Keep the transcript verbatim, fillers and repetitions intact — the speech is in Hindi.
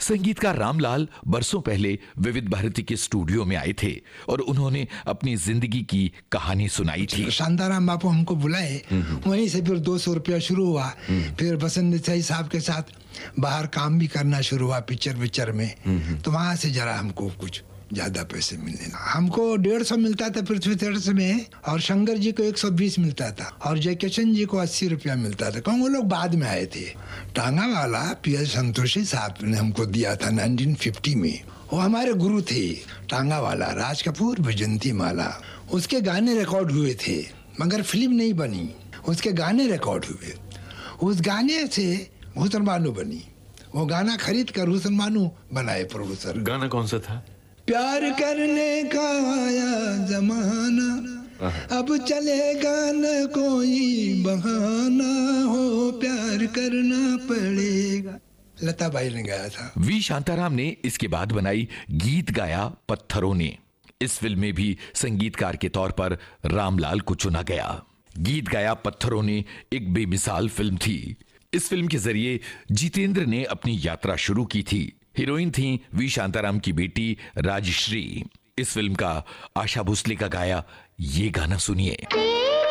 संगीतकार रामलाल बरसों पहले विविध भारती के स्टूडियो में आए थे और उन्होंने अपनी जिंदगी की कहानी सुनाई थी। शांताराम बापू हमको बुलाए, वहीं से फिर दो सौ रुपया शुरू हुआ। फिर बसंत देसाई साहब के साथ बाहर काम भी करना शुरू हुआ पिक्चर पिक्चर में, तो वहां से जरा हमको कुछ ज्यादा पैसे मिलने लगे। हमको डेढ़ सौ मिलता था पृथ्वी थिएटर्स में, और शंकर जी को एक सौ बीस मिलता था, और जयकिशन जी को अस्सी रुपया मिलता था। क्यों वो लोग बाद में आए थे। टांगा वाला पी एस संतोषी साहब ने हमको दिया था नाइनटीन फिफ्टी में। वो हमारे गुरु थे। टांगा वाला राज कपूर, विजंती माला, उसके गाने रिकॉर्ड हुए थे मगर फिल्म नहीं बनी। उसके गाने रिकॉर्ड हुए, उस गाने से हुसन बानो बनी। वो गाना खरीद कर हुसन बानो बनाए प्रोड्यूसर। गाना कौन सा था? प्यार करने का आया जमाना, अब चलेगा न कोई बहाना, हो प्यार करना पड़ेगा। लता बाई ने गाया था। वी शांताराम ने इसके बाद बनाई गीत गाया पत्थरों ने। इस फिल्म में भी संगीतकार के तौर पर रामलाल को चुना गया। गीत गाया पत्थरों ने एक बेमिसाल फिल्म थी। इस फिल्म के जरिए जितेंद्र ने अपनी यात्रा शुरू की थी। हीरोइन थी वी शांताराम की बेटी राजश्री। इस फिल्म का आशा भोसले का गाया ये गाना सुनिए।